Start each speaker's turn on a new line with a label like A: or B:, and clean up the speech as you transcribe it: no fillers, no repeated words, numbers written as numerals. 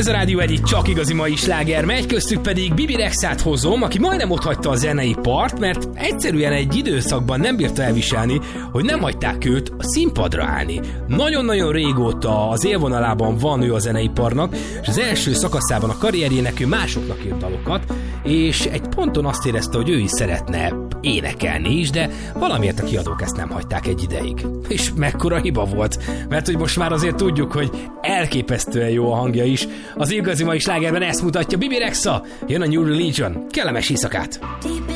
A: Ez a Rádió egyik csak igazi mai sláger megy, köztük pedig Bibi Rexát hozom, aki majdnem otthagyta a zenei part, mert egyszerűen egy időszakban nem bírta elviselni, hogy nem hagyták őt a színpadra állni. Nagyon-nagyon régóta az élvonalában van ő a zeneiparnak, és az első szakaszában a karrierjének ő másoknak írt dalokat, és egy ponton azt érezte, hogy ő is szeretne énekelni is, de valamiért a kiadók ezt nem hagyták egy ideig. És mekkora hiba volt, mert hogy most már azért tudjuk, hogy elképesztően jó a hangja is. Az igazi mai slágerben ezt mutatja Bibi Rexa, jön a New Religion. Kellemes éjszakát!